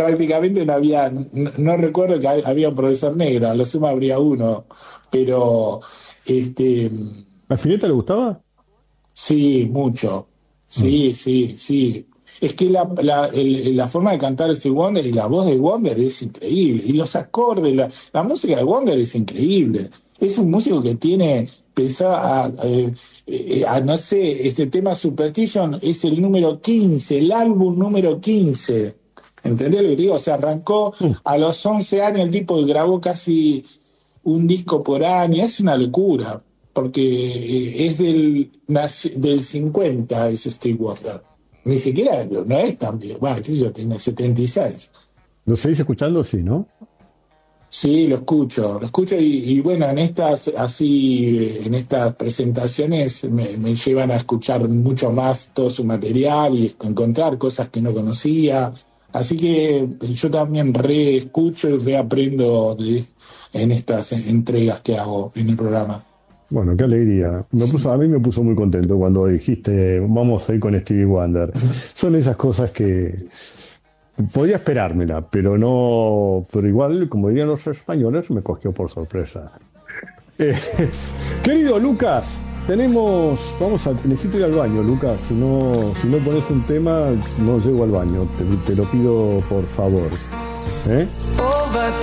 prácticamente no había, no recuerdo que había un profesor negro, a lo sumo habría uno, pero este, ¿A Spinetta le gustaba? sí, mucho, Mm. sí, sí, sí. Es que la forma de cantar Stevie Wonder y la voz de Wonder es increíble, y los acordes, la música de Wonder es increíble. Es un músico que tiene, pensaba, no sé, este tema Superstition es el número 15, el álbum número 15. ¿Entendés lo que te digo? O sea, arrancó Mm. a los 11 años, el tipo grabó casi un disco por año, es una locura, porque es del 50 es Steve Wonder. Ni siquiera, no es tan viejo, bueno, qué sé yo, tiene 76. ¿Lo seguís escuchando? Sí, ¿no? Sí, lo escucho y bueno, en estas así, en estas presentaciones me llevan a escuchar mucho más todo su material y encontrar cosas que no conocía. Así que yo también reescucho y reaprendo en estas entregas que hago en el programa. Bueno, qué alegría. A mí me puso muy contento cuando dijiste, vamos a ir con Stevie Wonder. Son esas cosas que podía esperármela, pero no, pero igual, como dirían los españoles, me cogió por sorpresa. Eh, querido Lucas, necesito ir al baño, Lucas. Si no pones un tema, no llego al baño. Te lo pido por favor. ¿Eh?